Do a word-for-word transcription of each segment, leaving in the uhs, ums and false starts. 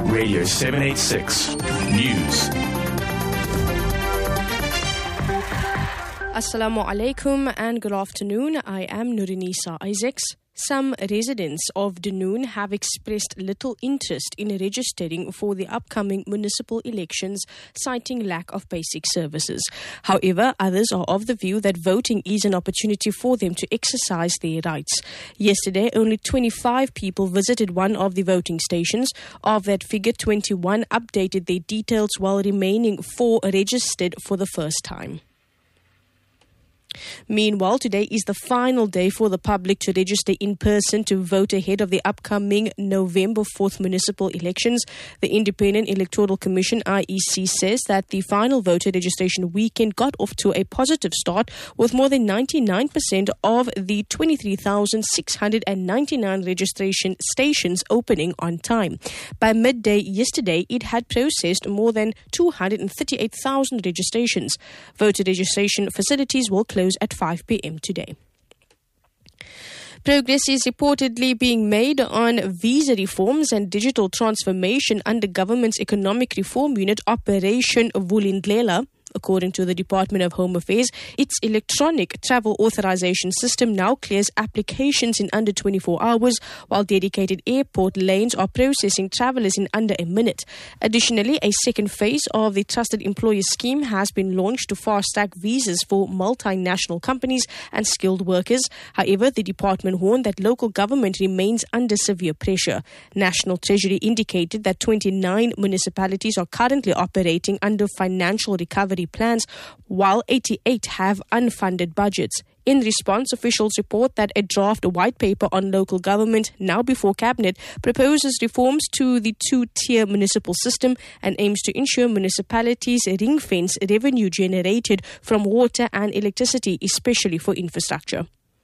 Radio seven eighty-six News. Assalamu alaikum and good afternoon. I am Nurinisa Isaacs. Some residents of Dunoon have expressed little interest in registering for the upcoming municipal elections, citing lack of basic services. However, others are of the view that voting is an opportunity for them to exercise their rights. Yesterday, only twenty-five people visited one of the voting stations. Of that figure, twenty-one updated their details while remaining four registered for the first time. Meanwhile, today is the final day for the public to register in person to vote ahead of the upcoming November fourth municipal elections. The Independent Electoral Commission, I E C, says that the final voter registration weekend got off to a positive start, with more than ninety-nine percent of the twenty-three thousand six hundred ninety-nine registration stations opening on time. By midday yesterday, it had processed more than two hundred thirty-eight thousand registrations. Voter registration facilities will close at five p.m. today. Progress is reportedly being made on visa reforms and digital transformation under government's economic reform unit, Operation Vulindlela. According to the Department of Home Affairs, its electronic travel authorization system now clears applications in under twenty-four hours, while dedicated airport lanes are processing travelers in under a minute. Additionally, a second phase of the Trusted Employer Scheme has been launched to fast-track visas for multinational companies and skilled workers. However, the department warned that local government remains under severe pressure. National Treasury indicated that twenty-nine municipalities are currently operating under financial recovery plans, while eighty-eight have unfunded budgets. In response, officials report that a draft white paper on local government, now before Cabinet, proposes reforms to the two-tier municipal system and aims to ensure municipalities ring-fence revenue generated from water and electricity, especially for infrastructure.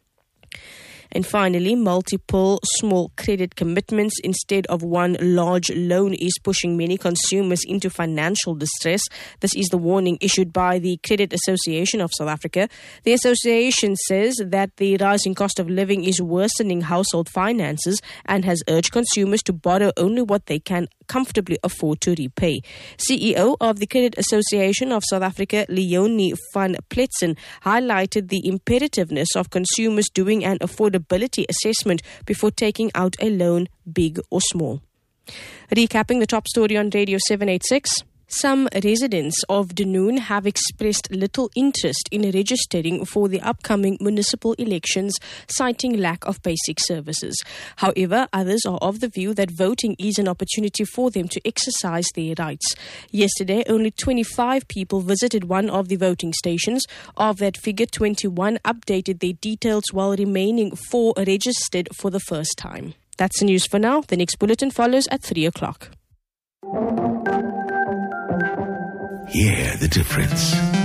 And finally, multiple small credit commitments instead of one large loan is pushing many consumers into financial distress. This is the warning issued by the Credit Association of South Africa. The association says that the rising cost of living is worsening household finances and has urged consumers to borrow only what they can comfortably afford to repay. C E O of the Credit Association of South Africa, Leonie van Pletsen, highlighted the imperativeness of consumers doing an affordability assessment before taking out a loan, big or small. Recapping the top story on Radio seven eighty-six. Some residents of Dunoon have expressed little interest in registering for the upcoming municipal elections, citing lack of basic services. However, others are of the view that voting is an opportunity for them to exercise their rights. Yesterday, only twenty-five people visited one of the voting stations. Of that figure, twenty-one updated their details while remaining four registered for the first time. That's the news for now. The next bulletin follows at three o'clock. Hear the difference.